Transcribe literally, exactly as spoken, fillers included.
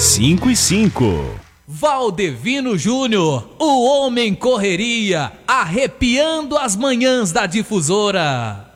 cinco e cinco. Valdevino Júnior, o homem correria, arrepiando as manhãs da Difusora.